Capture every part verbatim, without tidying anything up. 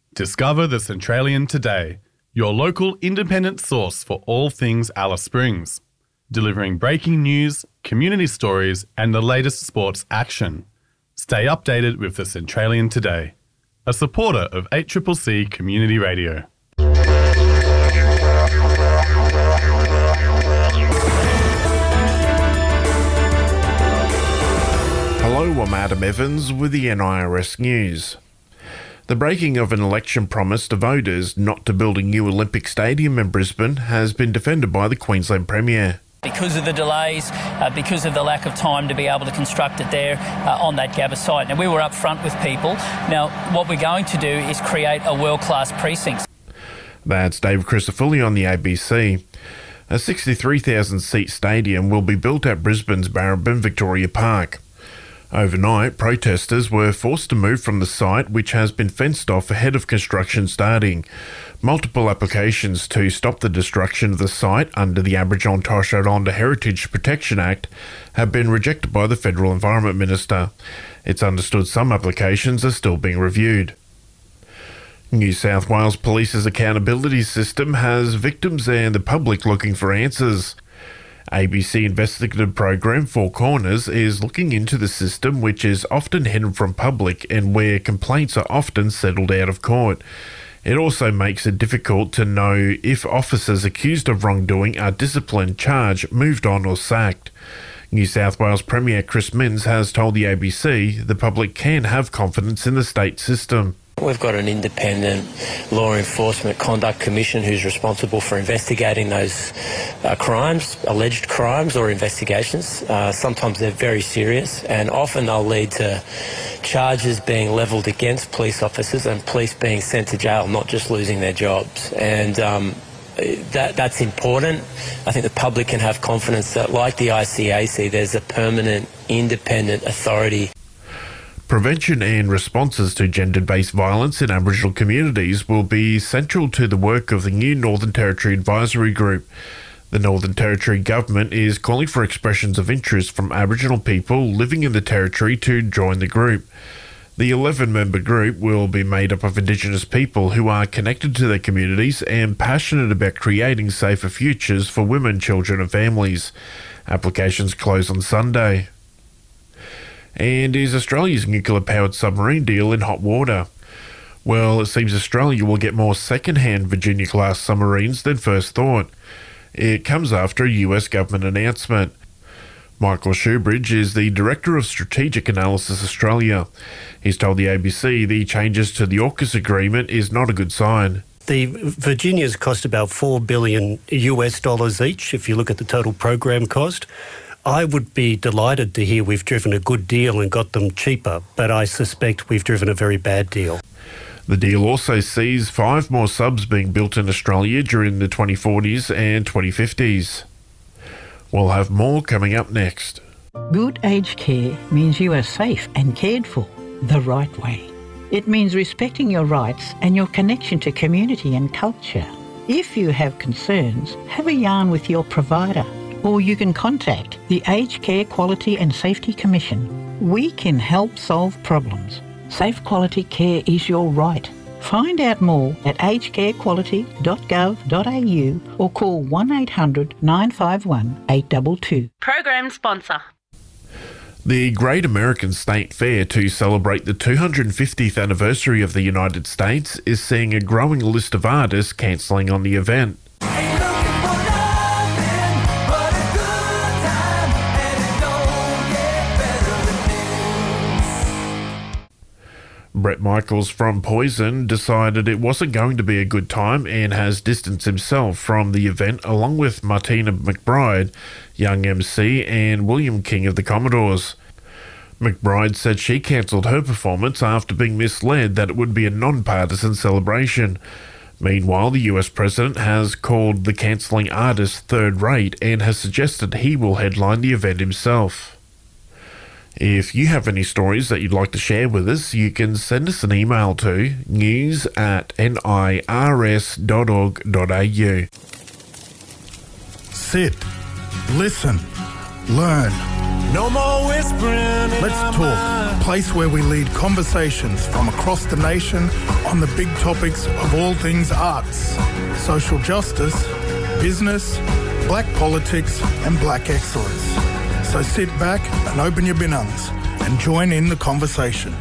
Discover the Centralian today, your local independent source for all things Alice Springs, delivering breaking news, community stories and the latest sports action. Stay updated with the Centralian today, a supporter of eight C C C Community Radio. Hello, I'm Adam Evans with the N I R S News. The breaking of an election promise to voters not to build a new Olympic stadium in Brisbane has been defended by the Queensland Premier. Because of the delays, uh, because of the lack of time to be able to construct it there uh, on that Gabba site. Now, we were up front with people. Now, what we're going to do is create a world-class precinct. That's Dave Crisafulli on the A B C. A sixty-three thousand seat stadium will be built at Brisbane's Barrabin Victoria Park. Overnight, protesters were forced to move from the site, which has been fenced off ahead of construction starting. Multiple applications to stop the destruction of the site under the Aboriginal and Torres Strait Islander Heritage Protection Act have been rejected by the Federal Environment Minister. It's understood some applications are still being reviewed. New South Wales Police's accountability system has victims and the public looking for answers. A B C investigative program Four Corners is looking into the system, which is often hidden from public and where complaints are often settled out of court. It also makes it difficult to know if officers accused of wrongdoing are disciplined, charged, moved on or sacked. New South Wales Premier Chris Minns has told the A B C the public can have confidence in the state system. We've got an independent law enforcement conduct commission who's responsible for investigating those uh, crimes, alleged crimes or investigations. Uh, sometimes they're very serious and often they'll lead to charges being levelled against police officers and police being sent to jail, not just losing their jobs. And um, that, that's important. I think the public can have confidence that, like the I C A C, there's a permanent independent authority. Prevention and responses to gender-based violence in Aboriginal communities will be central to the work of the new Northern Territory Advisory Group. The Northern Territory Government is calling for expressions of interest from Aboriginal people living in the Territory to join the group. The eleven-member group will be made up of Indigenous people who are connected to their communities and passionate about creating safer futures for women, children and families. Applications close on Sunday. And is Australia's nuclear-powered submarine deal in hot water? Well, it seems Australia will get more second-hand Virginia-class submarines than first thought. It comes after a U S government announcement. Michael Shoebridge is the Director of Strategic Analysis Australia. He's told the A B C the changes to the AUKUS agreement is not a good sign. The Virginias cost about four billion U S dollars each, if you look at the total program cost. I would be delighted to hear we've driven a good deal and got them cheaper, but I suspect we've driven a very bad deal. The deal also sees five more subs being built in Australia during the twenty forties and twenty fifties. We'll have more coming up next. Good aged care means you are safe and cared for the right way. It means respecting your rights and your connection to community and culture. If you have concerns, have a yarn with your provider, or you can contact the Aged Care Quality and Safety Commission. We can help solve problems. Safe quality care is your right. Find out more at aged care quality dot gov dot a u or call one eight hundred nine five one eight two two. Program sponsor. The Great American State Fair to celebrate the two hundred fiftieth anniversary of the United States is seeing a growing list of artists cancelling on the event. Bret Michaels from Poison decided it wasn't going to be a good time and has distanced himself from the event along with Martina McBride, Young M C and William King of the Commodores. McBride said she cancelled her performance after being misled that it would be a non-partisan celebration. Meanwhile, the U S president has called the cancelling artist third-rate and has suggested he will headline the event himself. If you have any stories that you'd like to share with us, you can send us an email to news at n i r s dot org dot a u. Sit, listen, learn. No more whispering in Let's our talk, mind. a place where we lead conversations from across the nation on the big topics of all things arts, social justice, business, black politics and black excellence. So sit back and open your binungs and join in the conversation.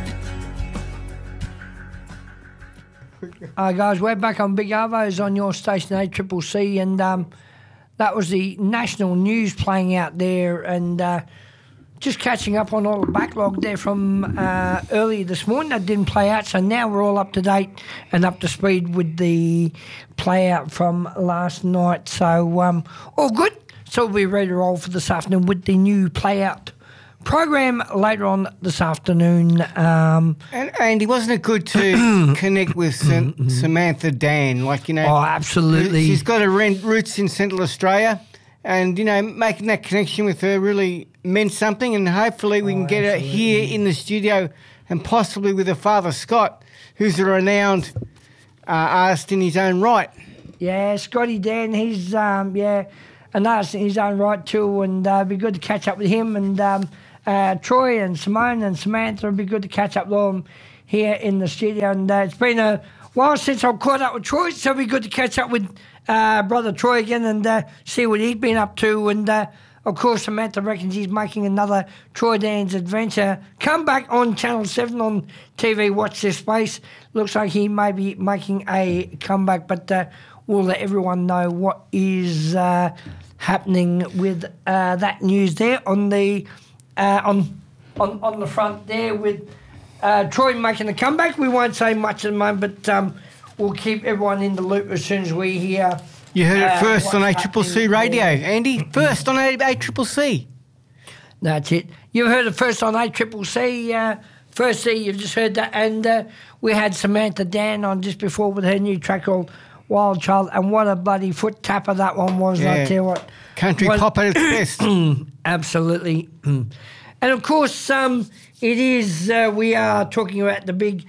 Hi guys, we're back on Big Arvos on your station A C C C, and um, that was the national news playing out there, and uh, just catching up on all the backlog there from uh, earlier this morning that didn't play out, so now we're all up to date and up to speed with the play out from last night. So um, all good, so we'll be ready to roll for this afternoon with the new play out program later on this afternoon. Um, and Andy, wasn't it good to connect with Sam- Samantha Dan? Like, you know, oh, absolutely. She's got her roots in Central Australia, and, you know, making that connection with her really meant something, and hopefully we can oh, get absolutely. her here in the studio and possibly with her father, Scott, who's a renowned uh, artist in his own right. Yeah, Scotty Dan, he's, um, yeah, an artist in his own right too, and uh, it'd be good to catch up with him, and um, Uh, Troy and Simone and Samantha, it'd be good to catch up with them here in the studio. And uh, it's been a while since I've caught up with Troy, so it'd be good to catch up with uh, brother Troy again and uh, see what he's been up to. And uh, of course, Samantha reckons he's making another Troy Dan's Adventure comeback on Channel seven on T V. Watch this space. Looks like he may be making a comeback, but uh, we'll let everyone know what is uh, happening with uh, that news there on the. Uh, on, on on the front there with uh, Troy making a comeback. We won't say much at the moment, but um, we'll keep everyone in the loop as soon as we hear. You heard uh, it first on A C C C radio, there. Andy. First on A C C C. That's it. You heard it first on A C C C. Uh, firstly, you've just heard that. And uh, we had Samantha Dan on just before with her new track called Wild Child. And what a bloody foot tapper that one was, yeah. I tell you what. Country what, pop at its best. Absolutely. And of course, um, it is. Uh, we are talking about the big,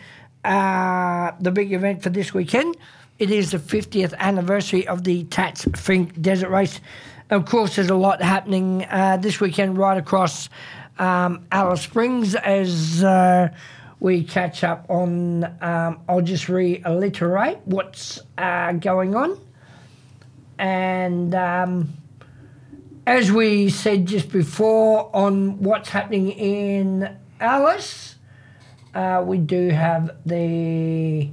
uh, the big event for this weekend. It is the fiftieth anniversary of the Tats Fink Desert Race. Of course, there's a lot happening uh, this weekend right across um, Alice Springs as uh, we catch up on. Um, I'll just reiterate what's uh, going on, and. Um, As we said just before on what's happening in Alice, uh, we do have the,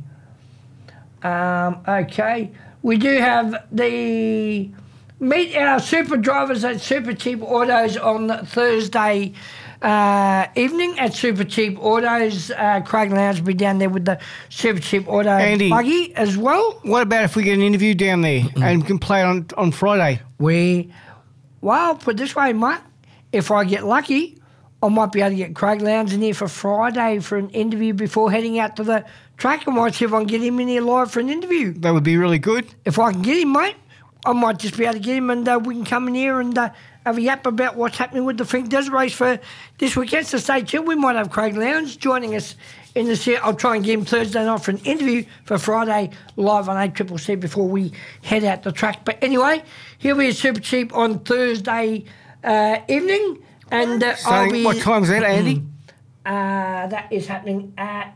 um, okay, we do have the meet our super drivers at Super Cheap Autos on Thursday uh, evening at Super Cheap Autos. Uh, Craig Lowndes will be down there with the Super Cheap Auto Andy, buggy as well. What about if we get an interview down there mm-hmm. and we can play it on, on Friday? We... Well, put it this way, Mike, if I get lucky, I might be able to get Craig Lowndes in here for Friday for an interview before heading out to the track. I might see if I can get him in here live for an interview. That would be really good. If I can get him, mate, I might just be able to get him and uh, we can come in here and uh, have a yap about what's happening with the Fink Desert Race for this weekend. So stay tuned. We might have Craig Lowndes joining us in this year. I'll try and get him Thursday night for an interview for Friday live on A C C C before we head out the track. But anyway, he'll be at Super Cheap on Thursday uh, evening. And uh, so I'll be, what time's that, Andy? Uh, that is happening at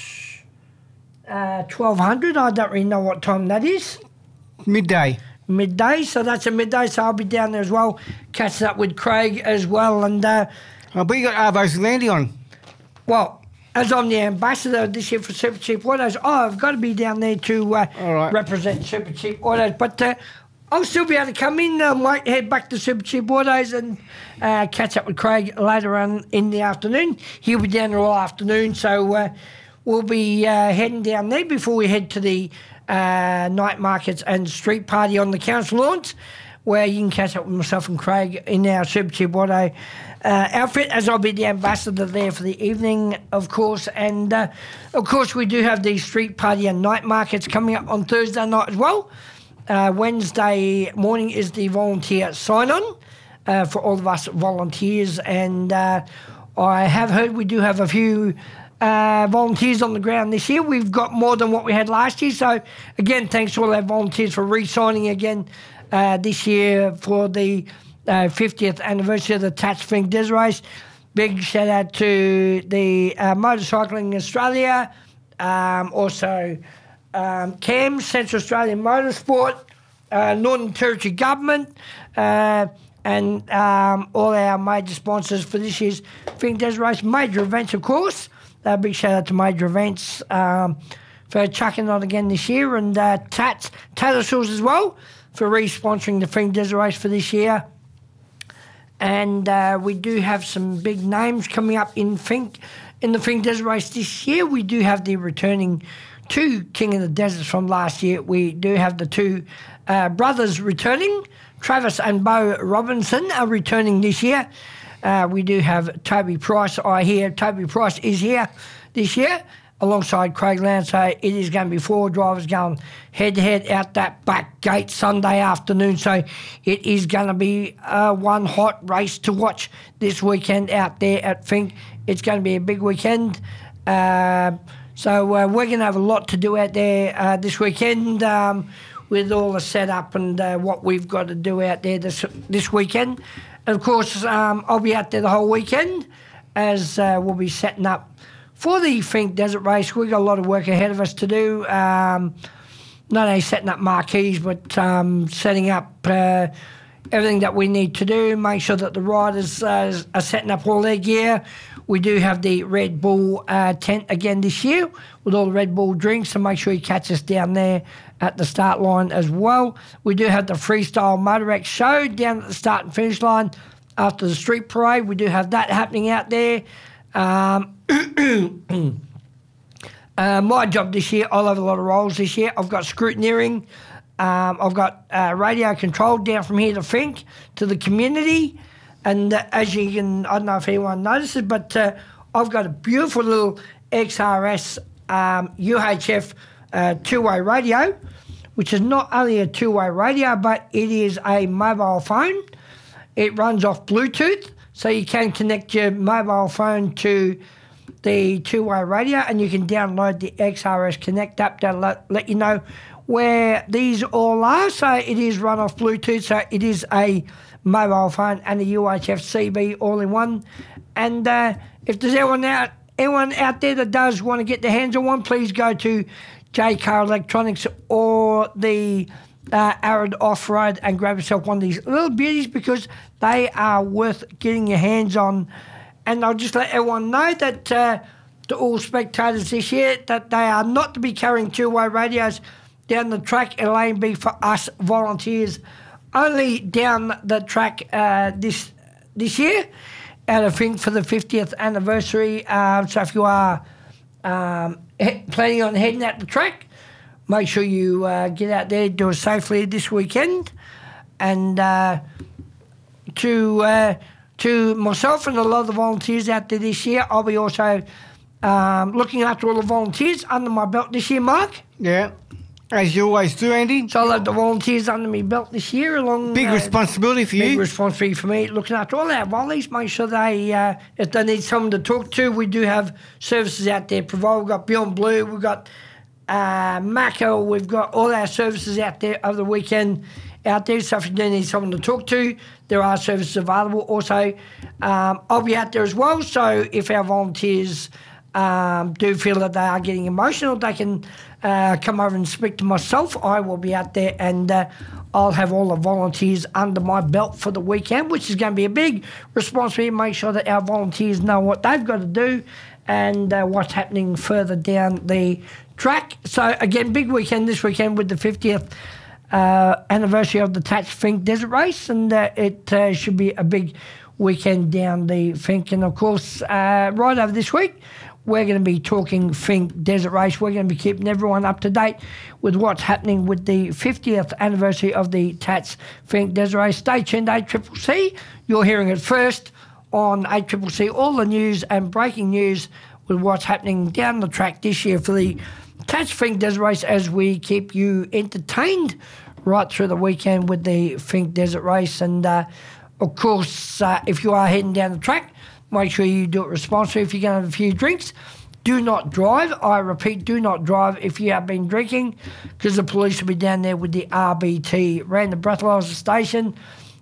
uh, twelve hundred. I don't really know what time that is. Midday. Midday, so that's a midday, so I'll be down there as well, catching up with Craig as well. And uh, oh, but you got Arvos and Andy on. Well, as I'm the ambassador this year for Super Cheap Autos, oh, I've got to be down there to uh, right. represent Super Cheap Autos. But uh, I'll still be able to come in. I might head back to Super Cheap Autos and uh, catch up with Craig later on in the afternoon. He'll be down there all afternoon, so uh, we'll be uh, heading down there before we head to the uh, night markets and street party on the council lawns, where you can catch up with myself and Craig in our Super Cheap Auto uh, outfit, as I'll be the ambassador there for the evening, of course. And, uh, of course, we do have the street party and night markets coming up on Thursday night as well. Uh, Wednesday morning is the volunteer sign-on uh, for all of us volunteers. And uh, I have heard we do have a few uh, volunteers on the ground this year. We've got more than what we had last year. So, again, thanks to all our volunteers for re-signing again Uh, this year for the uh, fiftieth anniversary of the Tats Finke Desert Race. Big shout out to the uh, Motorcycling Australia, um, also um, C A M, Central Australian Motorsport, uh, Northern Territory Government, uh, and um, all our major sponsors for this year's Finke Desert Race. Major events, of course. Uh, big shout out to Major Events um, for chucking on again this year, and uh, Tats, Tattersalls as well, for re-sponsoring the Finke Desert Race for this year. And uh, we do have some big names coming up in Finke, in the Finke Desert Race this year. We do have the returning two King of the Deserts from last year. We do have the two uh, brothers returning. Travis and Bo Robinson are returning this year. Uh, we do have Toby Price. I hear Toby Price is here this year alongside Craig Lowndes. So it is going to be four drivers going head-to-head out that back gate Sunday afternoon. So it is going to be uh, one hot race to watch this weekend out there at Finke. It's going to be a big weekend. Uh, so uh, we're going to have a lot to do out there uh, this weekend um, with all the setup and uh, what we've got to do out there this, this weekend. And of course, um, I'll be out there the whole weekend as uh, we'll be setting up for the Finke Desert Race. We've got a lot of work ahead of us to do, um, not only setting up marquees, but um, setting up uh, everything that we need to do, make sure that the riders uh, are setting up all their gear. We do have the Red Bull uh, tent again this year with all the Red Bull drinks, so make sure you catch us down there at the start line as well. We do have the Freestyle Motorex show down at the start and finish line after the street parade. We do have that happening out there. Um, uh, my job this year, I'll have a lot of roles this year. I've got scrutineering. Um, I've got uh, radio control down from here to Finke to the community. And uh, as you can, I don't know if anyone notices, but uh, I've got a beautiful little X R S um, U H F uh, two-way radio, which is not only a two-way radio, but it is a mobile phone. It runs off Bluetooth, so you can connect your mobile phone to the two-way radio, and you can download the X R S Connect app to let, let you know where these all are. So it is run off Bluetooth, so it is a mobile phone and a U H F C B all in one. And uh, if there's anyone out, anyone out there that does want to get their hands on one, please go to J Car Electronics or the uh, Arid Off-Road and grab yourself one of these little beauties, because they are worth getting your hands on. And I'll just let everyone know that uh, to all spectators this year, that they are not to be carrying two-way radios down the track. It'll only be for us volunteers only down the track uh, this this year out of Finke for the fiftieth anniversary. Uh, so if you are um, he- planning on heading out the track, make sure you uh, get out there, do it safely this weekend. And uh, to uh, to myself and a lot of the volunteers out there this year, I'll be also um, looking after all the volunteers under my belt this year, Mark. Yeah. As you always do, Andy. So I'll have the volunteers under my belt this year. Along Big uh, responsibility for big you. Big responsibility for me, looking after all our volleys, make sure they, uh, if they need someone to talk to, we do have services out there provided. We've got Beyond Blue, we've got uh, Mako, we've got all our services out there over the weekend out there. So if you do need someone to talk to, there are services available. Also, um, I'll be out there as well. So if our volunteers um, do feel that they are getting emotional, they can Uh, come over and speak to myself. I will be out there, and uh, I'll have all the volunteers under my belt for the weekend, which is going to be a big responsibility. Make sure that our volunteers know what they've got to do and uh, what's happening further down the track. So again, big weekend this weekend with the fiftieth uh, anniversary of the Tats Finke Desert Race, and uh, it uh, should be a big weekend down the Finke. And of course, uh, right over this week, we're going to be talking Finke Desert Race. We're going to be keeping everyone up to date with what's happening with the fiftieth anniversary of the Tats Finke Desert Race. Stay tuned, A C C C. You're hearing it first on A C C C. All the news and breaking news with what's happening down the track this year for the Tats Finke Desert Race, as we keep you entertained right through the weekend with the Finke Desert Race. And, uh, of course, uh, if you are heading down the track, make sure you do it responsibly. If you're going to have a few drinks, do not drive. I repeat, do not drive if you have been drinking, because the police will be down there with the R B T, random breathalyzer station,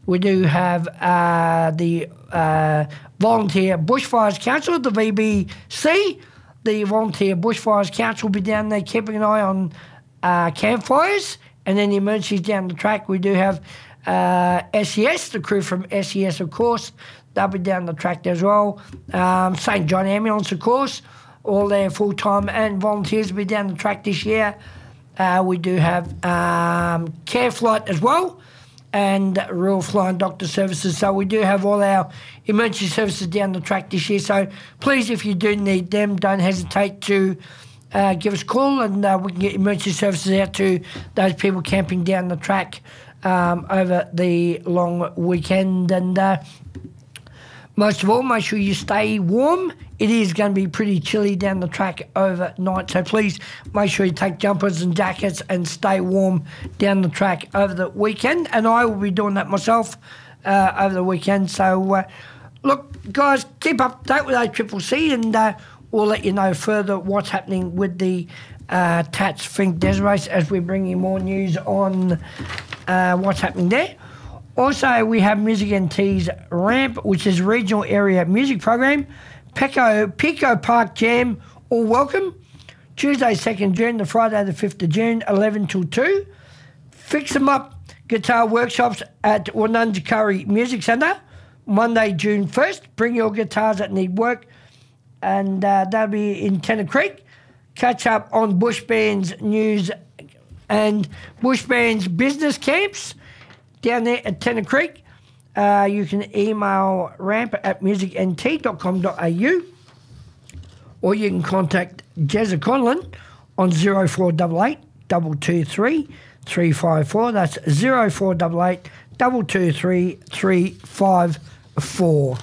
We do have uh, the uh, Volunteer Bushfires Council, the V B C. The Volunteer Bushfires Council will be down there keeping an eye on uh, campfires and any emergencies down the track. We do have uh, S E S, the crew from S E S, of course. They'll be down the track there as well. Um, Saint John Ambulance, of course. All their full-time and volunteers will be down the track this year. Uh, we do have um, Care Flight as well, and Rural Flying Doctor Services. So we do have all our emergency services down the track this year. So please, if you do need them, don't hesitate to uh, give us a call, and uh, we can get emergency services out to those people camping down the track um, over the long weekend. And uh, most of all, make sure you stay warm. It is going to be pretty chilly down the track overnight, so please make sure you take jumpers and jackets and stay warm down the track over the weekend. And I will be doing that myself uh, over the weekend. So, uh, look, guys, keep up to date with A C C C, and uh, we'll let you know further what's happening with the uh, Tats Fink Desert Race as we bring you more news on uh, what's happening there. Also, we have Music and Tea's Ramp, which is a regional area music program. Pico, Pico Park Jam, all welcome. Tuesday, second of June to Friday, the fifth of June, eleven till two. Fix 'em Up guitar workshops at Wonunjikari Music Centre. Monday, June first. Bring your guitars that need work. And uh, that'll be in Tennant Creek. Catch up on Bush Band's news and Bush Band's business camps down there at Tennant Creek. Uh, you can email ramp at music n t dot com dot a u, or you can contact Jezza Conlon on zero four eight eight, two two three, three five four. That's zero four eight eight, two two three, three five four.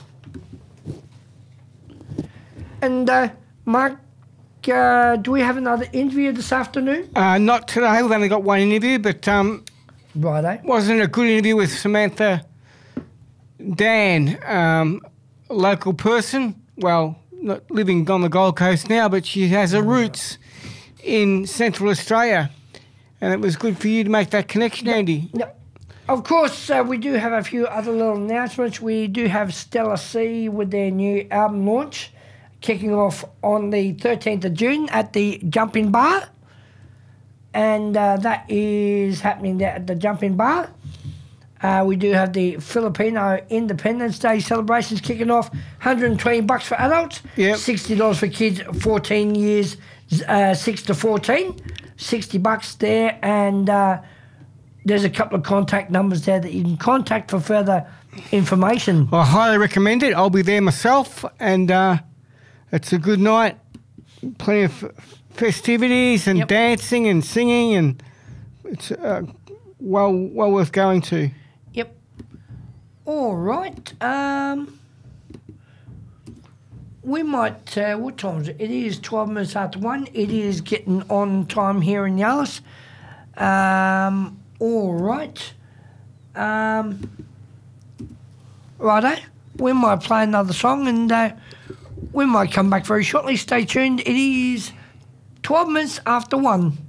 And, uh, Mark, uh, do we have another interview this afternoon? Uh, not today. We've only got one interview, but um, Righto. Wasn't a good interview with Samantha Dan, um, a local person, well, not living on the Gold Coast now, but she has her roots in Central Australia, and it was good for you to make that connection, Andy. No. Of course, uh, we do have a few other little announcements. We do have Stella C with their new album launch kicking off on the thirteenth of June at the Jumping Bar, and uh, that is happening there at the Jumping Bar. Uh, we do have the Filipino Independence Day celebrations kicking off. one hundred twenty bucks for adults, yep. sixty dollars for kids, fourteen years, uh, six to fourteen. sixty bucks there, and uh, there's a couple of contact numbers there that you can contact for further information. I highly recommend it. I'll be there myself, and uh, it's a good night. Plenty of festivities and yep. dancing and singing, and it's uh, well well worth going to. Yep. All right. Um, we might, uh, what time is it? It is twelve minutes after one. It is getting on time here in Yalis. Um, all right. Um, righto. We might play another song, and uh, we might come back very shortly. Stay tuned. It is twelve minutes after one.